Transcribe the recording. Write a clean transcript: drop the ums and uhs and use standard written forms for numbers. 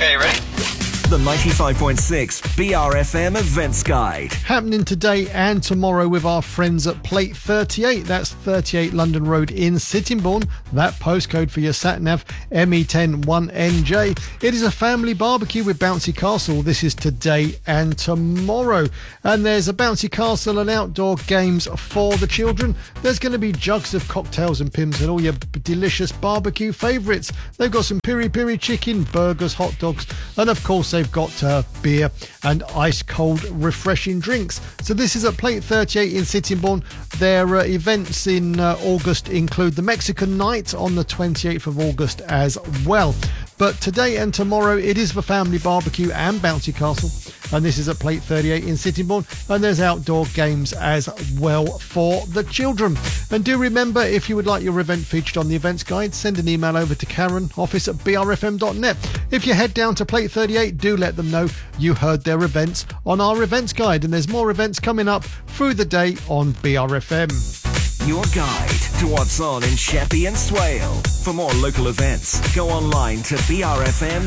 Okay, ready? The 95.6 BRFM Events Guide. Happening today and tomorrow with our friends at Plate 38. That's 38 London Road in Sittingbourne. That postcode for your sat-nav, ME101NJ. It is a family barbecue with Bouncy Castle. This is today and tomorrow. And there's a Bouncy Castle and outdoor games for the children. There's going to be jugs of cocktails and pims and all your delicious barbecue favourites. They've got some piri-piri chicken, burgers, hot dogs, and of course they've got beer and ice-cold refreshing drinks. So this is at Plate 38 in Sittingbourne. Their events in August include the Mexican Night on the 28th of August as well. But today and tomorrow it is for family barbecue and Bouncy Castle, and this is at Plate 38 in Sittingbourne, and there's outdoor games as well for the children. And do remember, if you would like your event featured on the events guide, send an email over to Karen, office@brfm.net. If you head down to Plate 38, do let them know you heard their events on our events guide, and there's more events coming up through the day on BRFM. Your guide to what's on in Sheppey and Swale. For more local events, go online to brfm.co.uk.